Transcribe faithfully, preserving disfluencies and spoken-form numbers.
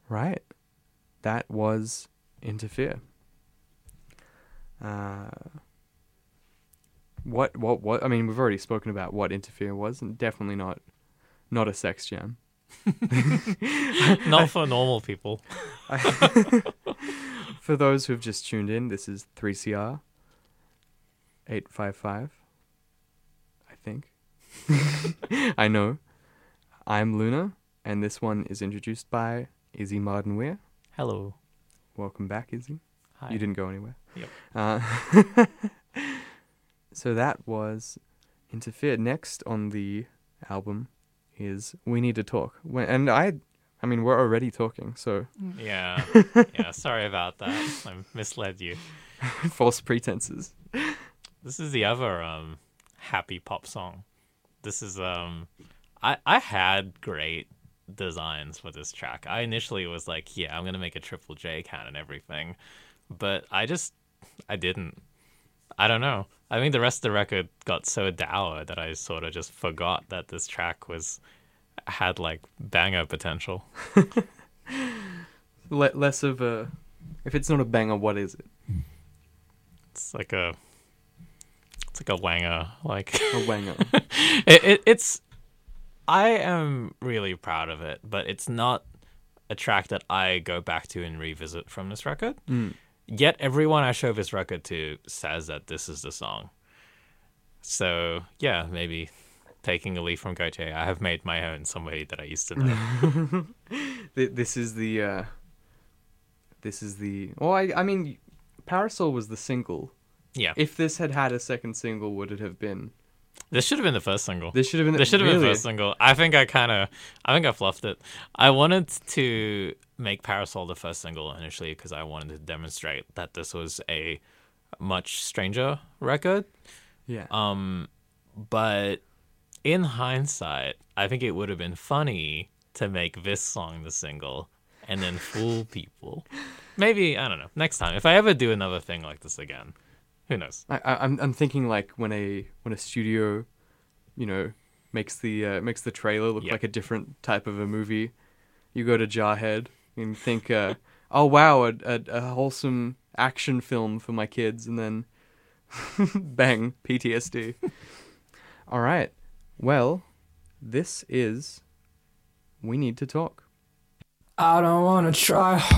Right. That was Interfere. Uh, what, what, what? I mean, we've already spoken about what Interfere was, and definitely not, not a sex jam. Not for normal people. For those who've just tuned in, this is three C R eight five five, I think. I know. I'm Luna, and this one is introduced by Izzy Mardenweir. Hello. Welcome back, Izzy. Hi. You didn't go anywhere. Yep. Uh, so that was Interfere. Next on the album is We Need to Talk. When, and I, I mean, we're already talking, so... Yeah. Yeah, sorry about that. I misled you. False pretenses. This is the other um, happy pop song. This is... um, I, I had great designs for this track. I initially was like, yeah, I'm going to make a Triple J count and everything. But I just... I didn't. I don't know. I think the rest of the record got so dour that I sort of just forgot that this track was had like banger potential. Le- less of a... If it's not a banger, what is it? It's like a... It's like a wanger. Like A wanger. it, it, it's... I am really proud of it, but it's not a track that I go back to and revisit from this record. Mm. Yet everyone I show this record to says that this is the song. So, yeah, maybe taking a leaf from Gautier, I have made my own somebody that I used to know. This is the... Uh, this is the... Well, I, I mean, Parasol was the single. Yeah. If this had had a second single, would it have been... This should have been the first single. This should have been... This should have been the really? first single. I think I kind of... I think I fluffed it. I wanted to make Parasol the first single initially because I wanted to demonstrate that this was a much stranger record. Yeah. Um, but in hindsight, I think it would have been funny to make this song the single and then fool people. Maybe, I don't know, next time. If I ever do another thing like this again, who knows? I, I, I'm I'm thinking like when a when a studio, you know, makes the uh, makes the trailer look Yep. like a different type of a movie. You go to Jarhead and think, uh, oh wow, a, a, a wholesome action film for my kids, and then bang, P T S D. All right, well, this is We Need to Talk. I don't wanna try